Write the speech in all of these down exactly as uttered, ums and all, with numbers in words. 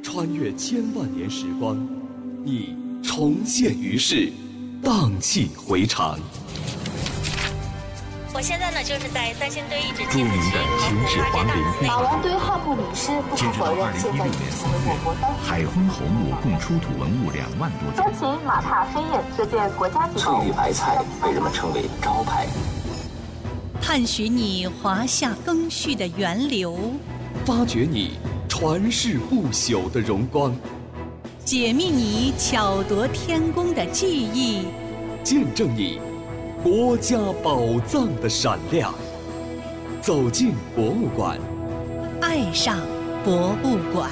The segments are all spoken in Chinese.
穿越千万年时光，你重现于世，荡气回肠。 我现在呢，就是在三星堆遗址著名的秦始皇陵墓。 马王堆汉墓女尸不可否认，现在已经成为我国当海昏侯墓共出土文物两万多件。 说起马踏飞燕，这件国家级翠玉白菜被人们称为招牌。 探寻你华夏更续的源流， 发掘你传世不朽的荣光， 解密你巧夺天工的技艺， 见证你国家宝藏的闪亮。走进博物馆， 爱上博物馆。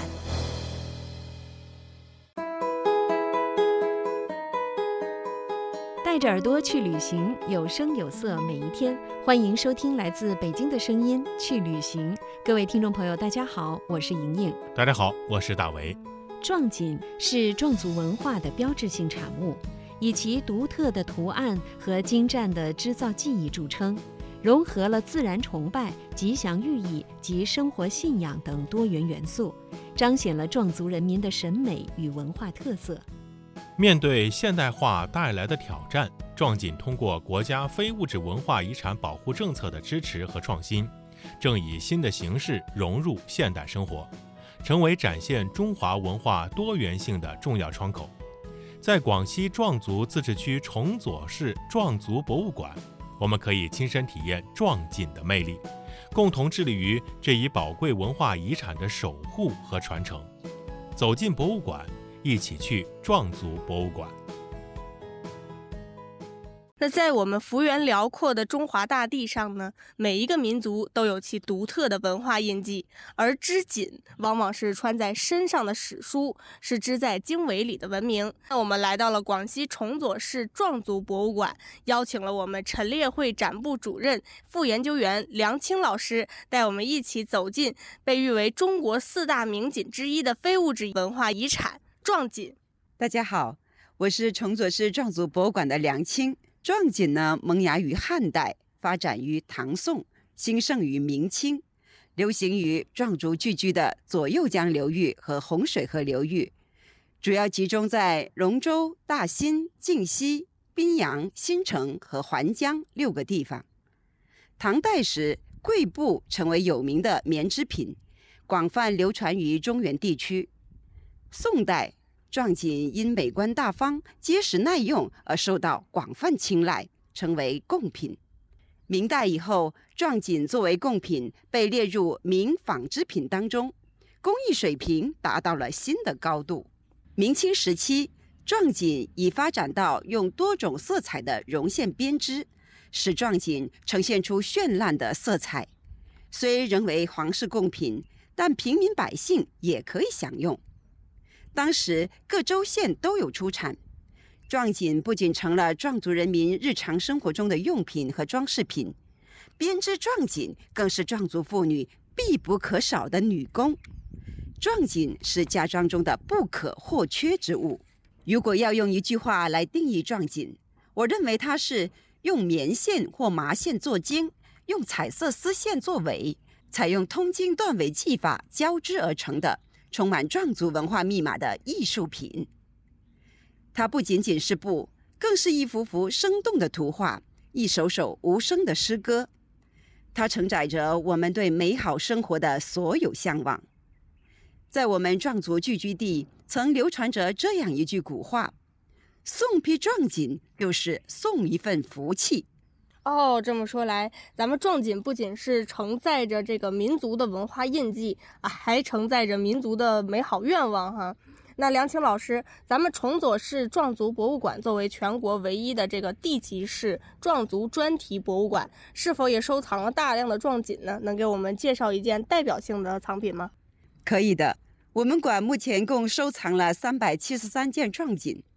带着耳朵去旅行，有声有色每一天。欢迎收听来自北京的声音《去旅行》。各位听众朋友，大家好，我是莹莹。 大家好，我是大为。 壮锦是壮族文化的标志性产物，以其独特的图案和精湛的织造技艺著称，融合了自然崇拜、吉祥寓意及生活信仰等多元元素，彰显了壮族人民的审美与文化特色。 面对现代化带来的挑战，壮锦通过国家非物质文化遗产保护政策的支持和创新，正以新的形式融入现代生活，成为展现中华文化多元性的重要窗口。在广西壮族自治区崇左市壮族博物馆，我们可以亲身体验壮锦的魅力，共同致力于这一宝贵文化遗产的守护和传承。走进博物馆，一起去壮族博物馆。 那在我们幅员辽阔的中华大地上呢，每一个民族都有其独特的文化印记，而织锦往往是穿在身上的史书，是织在经纬里的文明。那我们来到了广西崇左市壮族博物馆，邀请了我们陈列会展部主任、副研究员梁青老师，带我们一起走进被誉为中国四大名锦之一的非物质文化遗产壮锦。 大家好，我是崇左市壮族博物馆的梁青。壮锦呢，萌芽于汉代，发展于唐宋，兴盛于明清，流行于壮族聚居的左右江流域和洪水河流域，主要集中在龙州、大兴、靖西、宾阳、新城和环江六个地方。唐代时，贵布成为有名的棉织品，广泛流传于中原地区。宋代，壮锦因美观大方、结实耐用而受到广泛青睐，成为贡品。明代以后，壮锦作为贡品被列入明纺织品当中，工艺水平达到了新的高度。明清时期，壮锦已发展到用多种色彩的绒线编织，使壮锦呈现出绚烂的色彩。虽仍为皇室贡品，但平民百姓也可以享用。当时各州县都有出产，壮锦不仅成了壮族人民日常生活中的用品和装饰品，编织壮锦更是壮族妇女必不可少的女工。壮锦是家装中的不可或缺之物。如果要用一句话来定义壮锦，我认为它是用棉线或麻线做经，用彩色丝线做尾，采用通经断尾技法交织而成的充满壮族文化密码的艺术品。它不仅仅是布，更是一幅幅生动的图画，一首首无声的诗歌。它承载着我们对美好生活的所有向往。在我们壮族聚居地，曾流传着这样一句古话：送批壮锦就是送一份福气。 哦，这么说来，咱们壮锦不仅是承载着这个民族的文化印记啊，还承载着民族的美好愿望哈。那梁青老师，咱们崇左市壮族博物馆作为全国唯一的这个地级市壮族专题博物馆，是否也收藏了大量的壮锦呢？能给我们介绍一件代表性的藏品吗？ 可以的，我们馆目前共收藏了三百七十三件壮锦，